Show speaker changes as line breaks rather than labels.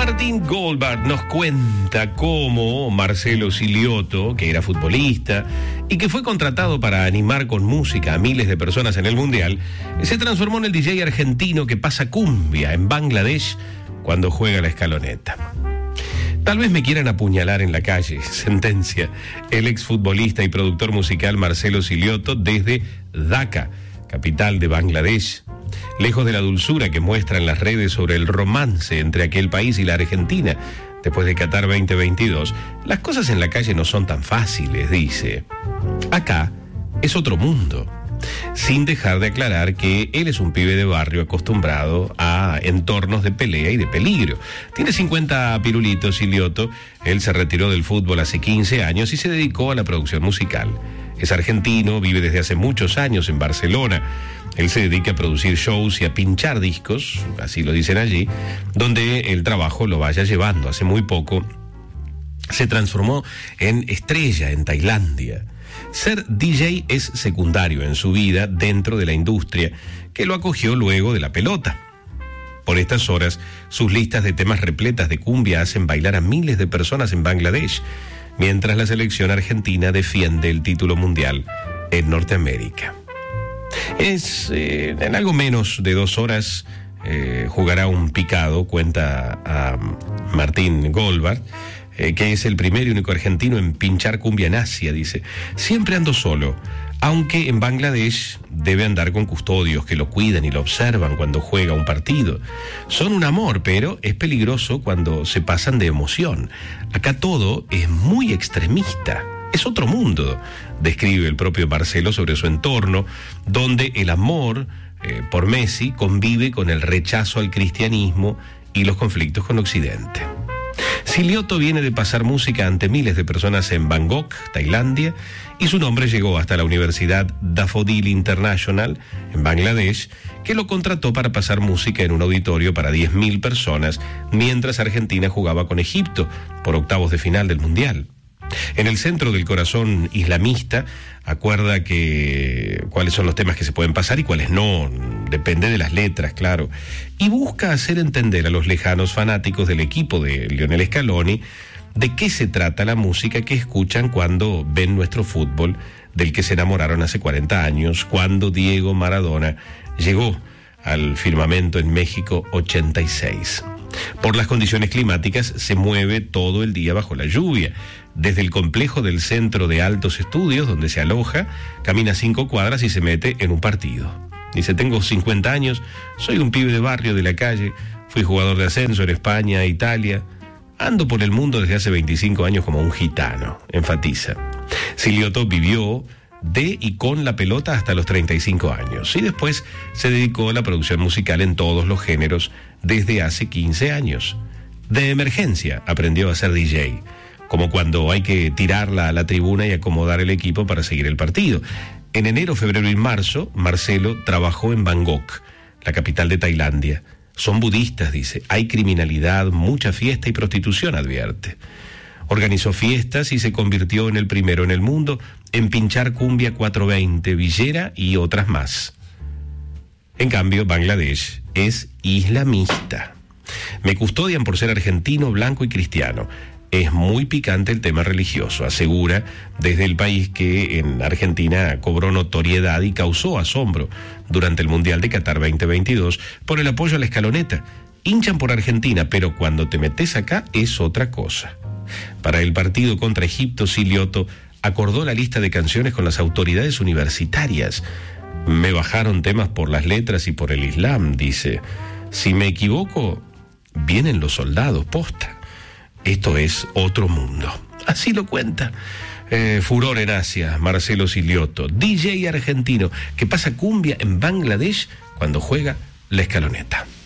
Martín Goldbart nos cuenta cómo Marcelo Siliotto, que era futbolista y que fue contratado para animar con música a miles de personas en el Mundial, se transformó en el DJ argentino que pasa cumbia en Bangladesh cuando juega la escaloneta. Tal vez me quieran apuñalar en la calle, sentencia el exfutbolista y productor musical Marcelo Siliotto desde Dhaka, capital de Bangladesh. Lejos de la dulzura que muestran las redes sobre el romance entre aquel país y la Argentina, después de Qatar 2022, las cosas en la calle no son tan fáciles, dice. Acá es otro mundo, sin dejar de aclarar que él es un pibe de barrio acostumbrado a entornos de pelea y de peligro. Tiene 50 pirulitos, Siliotto. Él se retiró del fútbol hace 15 años y se dedicó a la producción musical. Es argentino, vive desde hace muchos años en Barcelona. Él se dedica a producir shows y a pinchar discos, así lo dicen allí, donde el trabajo lo vaya llevando. Hace muy poco se transformó en estrella en Tailandia. Ser DJ es secundario en su vida dentro de la industria, que lo acogió luego de la pelota. Por estas horas, sus listas de temas repletas de cumbia hacen bailar a miles de personas en Bangladesh, mientras la selección argentina defiende el título mundial en Norteamérica. En algo menos de 2 horas jugará un picado, cuenta a Martín Goldbart, que es el primer y único argentino en pinchar cumbia en Asia, dice. Siempre ando solo, aunque en Bangladesh debe andar con custodios que lo cuidan y lo observan cuando juega un partido. Son un amor, pero es peligroso cuando se pasan de emoción. Acá todo es muy extremista. Es otro mundo, describe el propio Marcelo sobre su entorno, donde el amor por Messi convive con el rechazo al cristianismo y los conflictos con Occidente. Siliotto viene de pasar música ante miles de personas en Bangkok, Tailandia, y su nombre llegó hasta la Universidad Daffodil International en Bangladesh, que lo contrató para pasar música en un auditorio para 10.000 personas, mientras Argentina jugaba con Egipto por octavos de final del Mundial. En el centro del corazón islamista, acuerda que cuáles son los temas que se pueden pasar y cuáles no, depende de las letras, claro, y busca hacer entender a los lejanos fanáticos del equipo de Lionel Scaloni de qué se trata la música que escuchan cuando ven nuestro fútbol, del que se enamoraron hace 40 años, cuando Diego Maradona llegó al firmamento en México 86. Por las condiciones climáticas se mueve todo el día bajo la lluvia. Desde el complejo del Centro de Altos Estudios, donde se aloja, camina 5 cuadras y se mete en un partido. Dice, tengo 50 años, soy un pibe de barrio de la calle, fui jugador de ascenso en España, Italia, ando por el mundo desde hace 25 años como un gitano, enfatiza. Siliotto vivió de y con la pelota hasta los 35 años y después se dedicó a la producción musical en todos los géneros desde hace 15 años. De emergencia aprendió a ser DJ, como cuando hay que tirarla a la tribuna y acomodar el equipo para seguir el partido. En enero, febrero y marzo, Marcelo trabajó en Bangkok, la capital de Tailandia. Son budistas, dice, hay criminalidad, mucha fiesta y prostitución, advierte. Organizó fiestas y se convirtió en el primero en el mundo en pinchar cumbia 420, villera y otras más. En cambio, Bangladesh es islamista. Me custodian por ser argentino, blanco y cristiano. Es muy picante el tema religioso, asegura desde el país que en Argentina cobró notoriedad y causó asombro durante el Mundial de Qatar 2022 por el apoyo a la escaloneta. Hinchan por Argentina, pero cuando te metes acá es otra cosa. Para el partido contra Egipto, Siliotto acordó la lista de canciones con las autoridades universitarias. Me bajaron temas por las letras y por el Islam, dice. Si me equivoco, vienen los soldados, posta. Esto es otro mundo. Así lo cuenta. Furor en Asia, Marcelo Siliotto, DJ argentino que pasa cumbia en Bangladesh cuando juega la escaloneta.